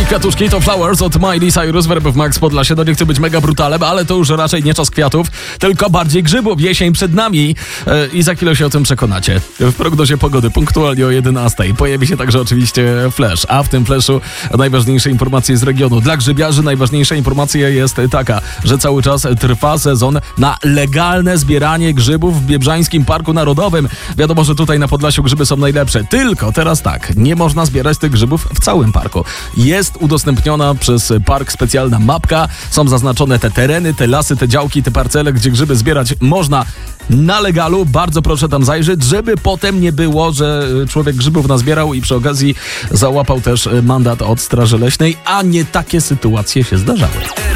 Kwiatuszki to Flowers od Miley Cyrus w RMF Max Podlasie. No nie chcę być mega brutalem, ale to już raczej nie czas kwiatów, tylko bardziej grzybów. Jesień przed nami i za chwilę się o tym przekonacie. W prognozie pogody punktualnie o 11:00 pojawi się także oczywiście flash, a w tym flashu najważniejsze informacje z regionu. Dla grzybiarzy najważniejsza informacja jest taka, że cały czas trwa sezon na legalne zbieranie grzybów w Biebrzańskim Parku Narodowym. Wiadomo, że tutaj na Podlasiu grzyby są najlepsze, tylko teraz tak, nie można zbierać tych grzybów w całym parku. Jest udostępniona przez park specjalna mapka, są zaznaczone te tereny, te lasy, te działki, te parcele, gdzie grzyby zbierać można na legalu. Bardzo proszę tam zajrzeć, żeby potem nie było, że człowiek grzybów nazbierał i przy okazji załapał też mandat od Straży Leśnej, a nie takie sytuacje się zdarzały.